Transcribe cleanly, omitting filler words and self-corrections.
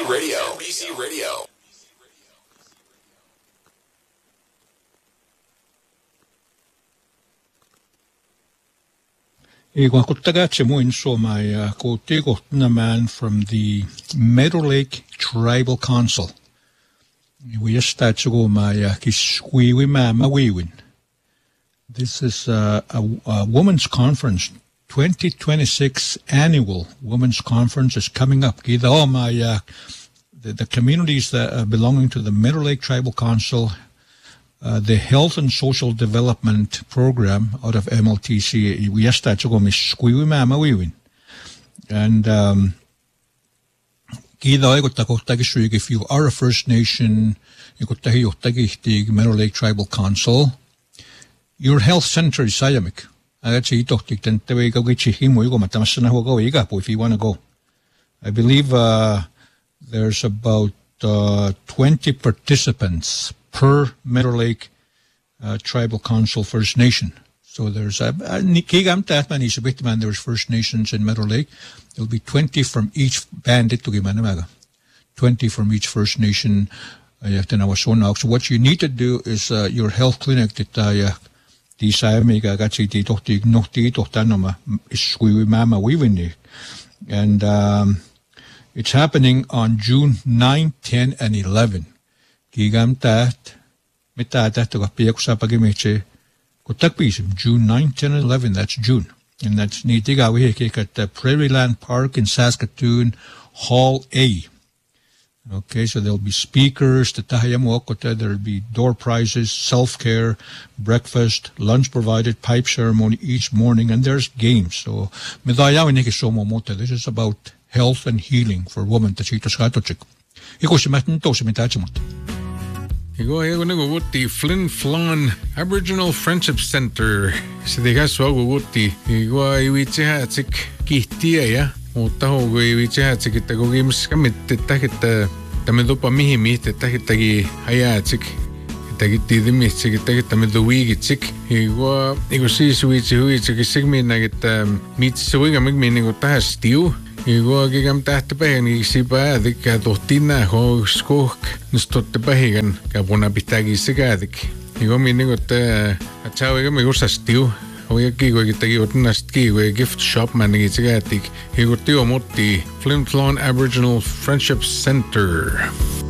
Radio. NBC Radio. Kun kuttagaatse muin Suomea, kun tekohtuna man from the Meadow Lake Tribal Council. We just start to go my kisquiwi mama wiwin. This is a women's conference. 2026 annual women's conference is coming up. The communities that are belonging to the Meadow Lake Tribal Council, the Health and Social Development Program out of MLTC, we just start to go misquiwi mama wiwin. And if you are a First Nation, Meadow Lake Tribal Council, your health center is Sayamik. If you want to go. I believe there's about 20 participants per Meadow Lake Tribal Council First Nation. So there's there's First Nations in Meadow Lake. There'll be 20 from each bandit to 20 from each First Nation. So what you need to do is your health clinic that and it's happening on June 9, 10, and 11. June 9, 10, and 11, that's June. And that's at the Prairieland Park in Saskatoon, Hall A. Okay, so there'll be speakers, there'll be door prizes, self-care, breakfast, lunch provided, pipe ceremony each morning, and there's games. So, this is about health and healing for women. The Flin Flon Aboriginal Friendship Center. So they got so good. We mutta hougui vichatsik että kogimus kamitte tahetta tamedopa mihimi tahetta hayatsik tagittidimitsik tamedowiigitsik ego siis huitsik sigmina että mitsuiga migminigo tahastiu ego gigam tahtapäni sipaadik tohtina hoskook nustotte pähigan kapuna pitagi sigadik ego minigo atsawiga migusastiu Oiaki kuitenkin otnastki gift shop manigitagatik higurtio motti Flin Flon Aboriginal Friendship Center.